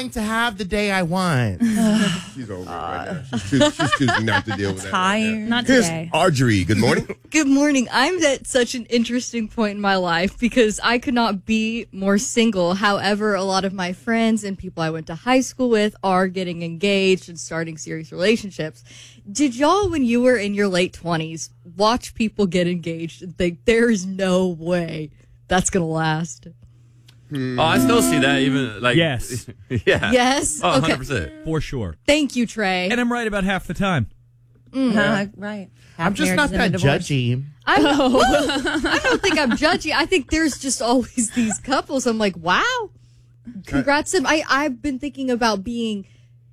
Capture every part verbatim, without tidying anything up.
going to have the day I want. She's over it right now. She's, choos- she's choosing not to deal with that. Tired. Right Not Here's today. Audrey. Good morning. Good morning. I'm at such an interesting point in my life because I could not be more single. However, a lot of my friends and people I went to high school with are getting engaged and starting serious relationships. Did y'all, when you were in your late twenties, watch people get engaged and think there's no way that's going to last? Oh, I still see that even like Yes. yeah. Yes? Oh, Okay. one hundred percent. For sure. Thank you, Trey. And I'm right about half the time. Uh, right. I'm just not that judgy. I'm, I don't think I'm judgy. I think there's just always these couples. I'm like, wow, congrats to them. I, I've been thinking about being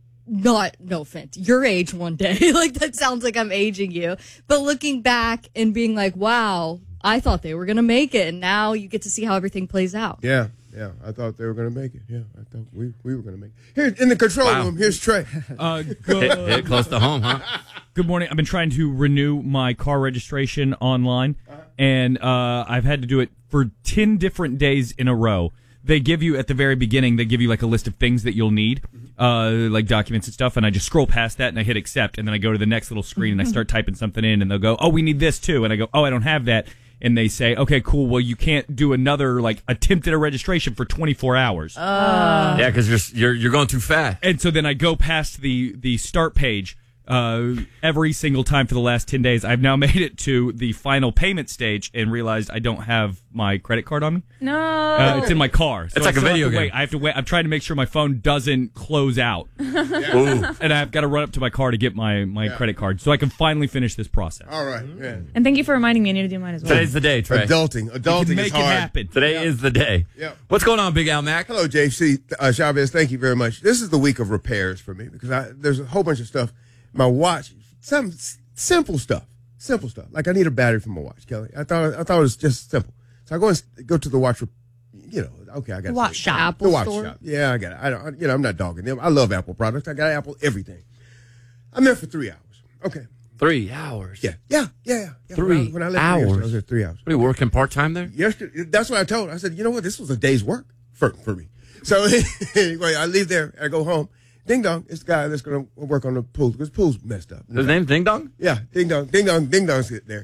not, no offense, your age one day. Like, that sounds like I'm aging you. But looking back and being like, wow, I thought they were going to make it. And now you get to see how everything plays out. Yeah, yeah. I thought they were going to make it. Yeah, I thought we, we were going to make it. Here in the control Wow. room, here's Trey. Uh, Hit, good, hit close to home, huh? good morning. I've been trying to renew my car registration online, and uh, I've had to do it for ten different days in a row. They give you, at the very beginning, they give you like a list of things that you'll need, uh, like documents and stuff, and I just scroll past that and I hit accept, and then I go to the next little screen and I start typing something in, and they'll go, oh, we need this too, and I go, oh, I don't have that. And they say, okay, cool, well, you can't do another, like, attempt at a registration for twenty-four hours. Yeah, because you're you're you're going too fast. And so then I go past the, the start page uh, every single time for the last ten days. I've now made it to the final payment stage and realized I don't have my credit card on me. No. Uh, it's in my car. So It's I like a still have video to game. wait. I have to wait. I'm trying to make sure my phone doesn't close out. Ooh. And I've got to run up to my car to get my, my Yeah. credit card so I can finally finish this process. All right. Yeah. And thank you for reminding me. I need to do mine as well. Today's the day, Trey. Adulting. You Adulting can is make it hard. happen. Today is the day. Yeah. What's going on, Big Al Mac? Hello, J C uh, Chavez. Thank you very much. This is the week of repairs for me because I, there's a whole bunch of stuff. My watch, some s- simple stuff, simple stuff. Like I need a battery for my watch, Kelly. I thought I thought it was just simple. So I go and s- go to the watch, rep- you know. Okay, I got Watch shop. Apple the watch store. shop. Yeah, I got it. I don't, you know, I'm not dogging them. I love Apple products. I got Apple everything. I'm there for three hours. Okay. Three hours. Yeah, yeah, yeah. yeah. Three when I, when I left yesterday, hours? I was there three hours. What are you working part time there? Yesterday, that's what I told her. I said, you know what? This was a day's work for, for me. So anyway, I leave there. I go home. Ding dong, it's the guy that's going to work on the pool because the pool's messed up. His name's Ding Dong? Yeah, ding dong, ding dong, ding dong's there.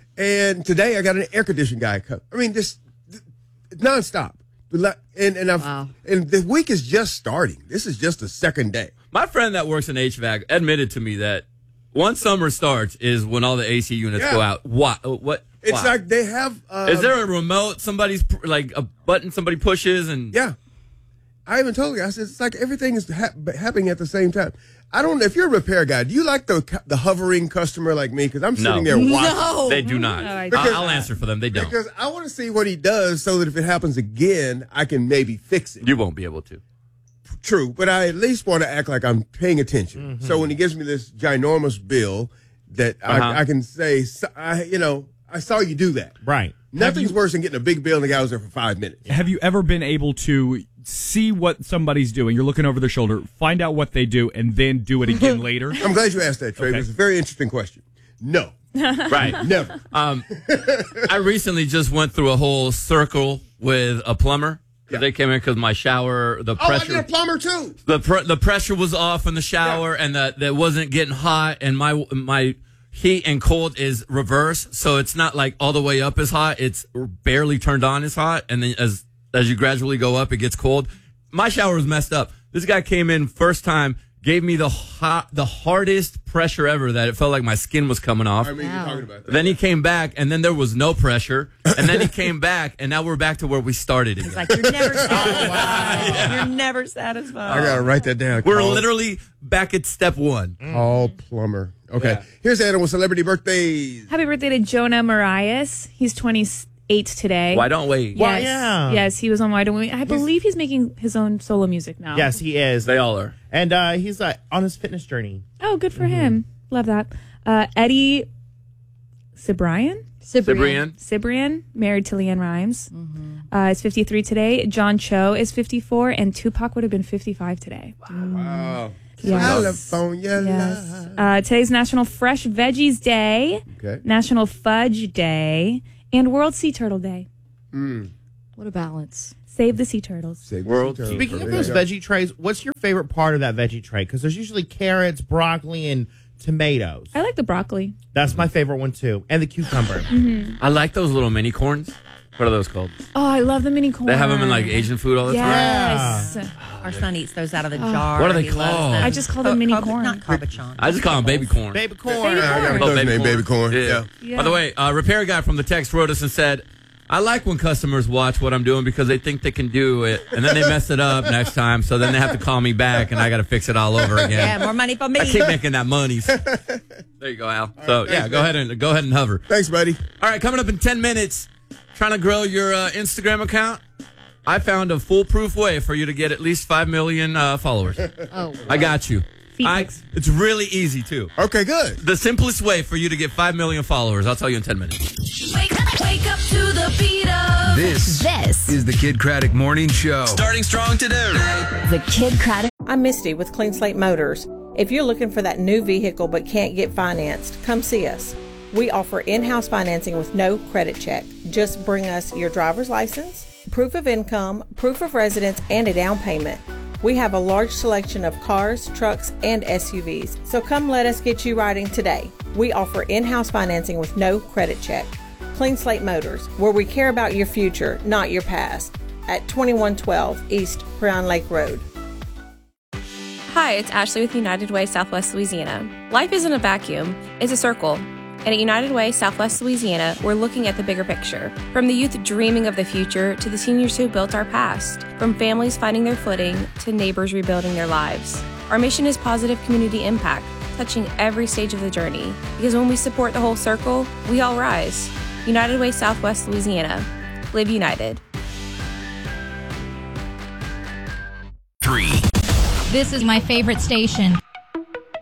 And today I got an air conditioning guy come. I mean, just nonstop. And and I've Wow. and the week is just starting. This is just the second day. My friend that works in H V A C admitted to me that once summer starts is when all the A C units Yeah. go out. What? What? It's why? like they have. Uh, Is there a remote? Somebody's pr- like a button somebody pushes and Yeah. I even told you, I said, it's like everything is ha- happening at the same time. I don't know if you're a repair guy. Do you like the the hovering customer like me? Because I'm No. sitting there watching. No. they do not. No, I I'll, don't. I'll answer for them. They don't. Because I want to see what he does so that if it happens again, I can maybe fix it. You won't be able to. True, but I at least want to act like I'm paying attention. So when he gives me this ginormous bill, that Uh-huh. I, I can say, so- I, you know, I saw you do that. Right. Nothing's worse than getting a big bill and the guy was there for five minutes. Have you ever been able to see what somebody's doing? You're looking over their shoulder, find out what they do, and then do it again later? I'm glad you asked that, Trey. Okay. It's a very interesting question. No, Right. never. Um, I recently just went through a whole circle with a plumber. 'Cause Yeah. They came in because my shower, the Oh, I pressure, need a plumber too. the pr- the pressure was off in the shower, and that that wasn't getting hot, and my my heat and cold is reverse, so it's not like all the way up is hot; it's barely turned on is hot, and then as as you gradually go up, it gets cold. My shower was messed up. This guy came in first time, gave me the hot, the hardest pressure ever that it felt like my skin was coming off. I mean, you're talking about that. Then he came back, and then there was no pressure. And then he came back, and now we're back to where we started again. It's like you're never satisfied. You're never satisfied. I gotta write that down. We're Call- literally back at step one. Call plumber. Okay. Yeah. Here's Anna with celebrity birthdays. Happy birthday to Jonah Marias. He's twenty-eight today. Why don't we? Why, Yes. yeah. Yes, he was on Why Don't We? I believe he's making his own solo music now. Yes, he is. They all are. And uh, he's uh, on his fitness journey. Oh, good for him. Love that. Uh, Eddie Cibrian? Cibrian. Cibrian, married to Leanne Rhymes, uh, is fifty-three today. John Cho is fifty-four, and Tupac would have been fifty-five today. Wow. Yes. California Yes. love. Uh, today's National Fresh Veggies Day, Okay. National Fudge Day, and World Sea Turtle Day. What a balance. Save the sea turtles. Save the World- sea turtles. Speaking of There those you go. veggie trays, what's your favorite part of that veggie tray? Because there's usually carrots, broccoli, and tomatoes. I like the broccoli. That's my favorite one too, and the cucumber. I like those little mini corns. What are those called? Oh, I love the mini corn. They have them in like Asian food all the time. Yes. Our son eats those out of the jar. What are they He loves called? them. I just call them mini Carb- corn. Not cabochon. I just call them baby corn. Baby corn. Baby I got a corn. Oh, cousin named Baby Corn. Yeah. Yeah. By the way, uh, repair guy from the text wrote us and said, I like when customers watch what I'm doing because they think they can do it, and then they mess it up next time, so then they have to call me back, and I got to fix it all over again. Yeah, more money for me. I keep making that money. There you go, Al. So yeah, thanks, go ahead and go ahead and hover. Thanks, buddy. All right, coming up in ten minutes, trying to grow your uh, Instagram account. I found a foolproof way for you to get at least five million uh, followers. Oh, I got you. Feet I, pics. it's really easy too. Okay, good. The simplest way for you to get five million followers. I'll tell you in ten minutes. Wake up, wake up to the beat of This, this. is the Kid Craddock Morning Show. Starting strong today. The Kid Craddock. I'm Misty with Clean Slate Motors. If you're looking for that new vehicle but can't get financed, come see us. We offer in-house financing with no credit check. Just bring us your driver's license, proof of income, proof of residence, and a down payment. We have a large selection of cars, trucks, and S U Vs, so come let us get you riding today. We offer in-house financing with no credit check. Clean Slate Motors, where we care about your future, not your past. At twenty-one twelve East Pryon Lake Road. Hi, it's Ashley with United Way Southwest Louisiana. Life isn't a vacuum, it's a circle. And at United Way Southwest Louisiana, we're looking at the bigger picture. From the youth dreaming of the future to the seniors who built our past. From families finding their footing to neighbors rebuilding their lives. Our mission is positive community impact, touching every stage of the journey. Because when we support the whole circle, we all rise. United Way Southwest Louisiana. Live united. This is my favorite station.